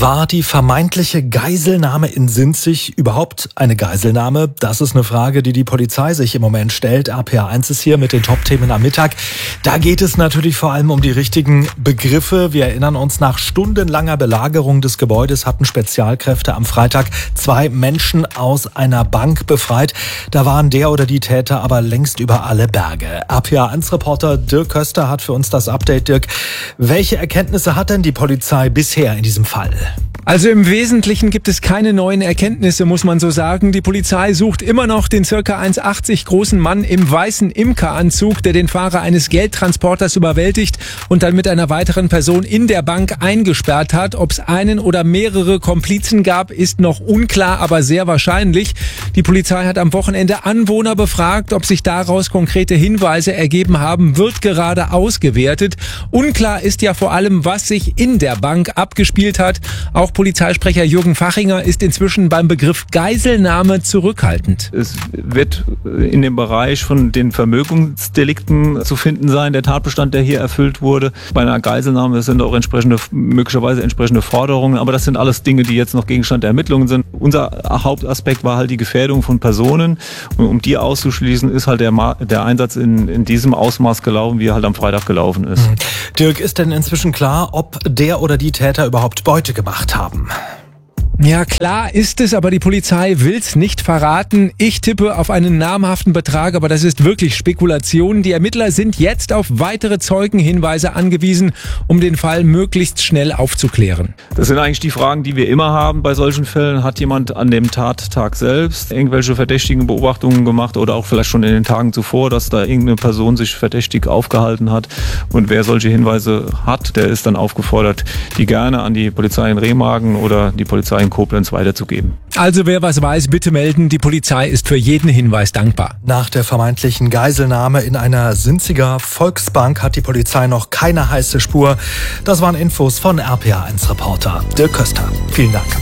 War die vermeintliche Geiselnahme in Sinzig überhaupt eine Geiselnahme? Das ist eine Frage, die die Polizei sich im Moment stellt. RPA1 ist hier mit den Top-Themen am Mittag. Da geht es natürlich vor allem um die richtigen Begriffe. Wir erinnern uns, nach stundenlanger Belagerung des Gebäudes hatten Spezialkräfte am Freitag 2 Menschen aus einer Bank befreit. Da waren der oder die Täter aber längst über alle Berge. RPA1-Reporter Dirk Köster hat für uns das Update. Dirk, welche Erkenntnisse hat denn die Polizei bisher in diesem Fall? Also im Wesentlichen gibt es keine neuen Erkenntnisse, muss man so sagen. Die Polizei sucht immer noch den ca. 1,80 großen Mann im weißen Imkeranzug, der den Fahrer eines Geldtransporters überwältigt und dann mit einer weiteren Person in der Bank eingesperrt hat. Ob es einen oder mehrere Komplizen gab, ist noch unklar, aber sehr wahrscheinlich. Die Polizei hat am Wochenende Anwohner befragt. Ob sich daraus konkrete Hinweise ergeben haben, wird gerade ausgewertet. Unklar ist ja vor allem, was sich in der Bank abgespielt hat. Auch Polizeisprecher Jürgen Fachinger ist inzwischen beim Begriff Geiselnahme zurückhaltend. Es wird in dem Bereich von den Vermögensdelikten zu finden sein, der Tatbestand, der hier erfüllt wurde. Bei einer Geiselnahme sind auch möglicherweise entsprechende Forderungen, aber das sind alles Dinge, die jetzt noch Gegenstand der Ermittlungen sind. Unser Hauptaspekt war halt die Gefährdung von Personen, und um die auszuschließen, ist halt der Einsatz in diesem Ausmaß gelaufen, wie er halt am Freitag gelaufen ist. Dirk, ist denn inzwischen klar, ob der oder die Täter überhaupt Beute gemacht haben? Ja, klar ist es, aber die Polizei will's nicht verraten. Ich tippe auf einen namhaften Betrag, aber das ist wirklich Spekulation. Die Ermittler sind jetzt auf weitere Zeugenhinweise angewiesen, um den Fall möglichst schnell aufzuklären. Das sind eigentlich die Fragen, die wir immer haben bei solchen Fällen. Hat jemand an dem Tattag selbst irgendwelche verdächtigen Beobachtungen gemacht oder auch vielleicht schon in den Tagen zuvor, dass da irgendeine Person sich verdächtig aufgehalten hat? Und wer solche Hinweise hat, der ist dann aufgefordert, die gerne an die Polizei in Remagen oder die Polizei in Koblenz weiterzugeben. Also wer was weiß, bitte melden. Die Polizei ist für jeden Hinweis dankbar. Nach der vermeintlichen Geiselnahme in einer Sinziger Volksbank hat die Polizei noch keine heiße Spur. Das waren Infos von RPA1-Reporter Dirk Köster. Vielen Dank.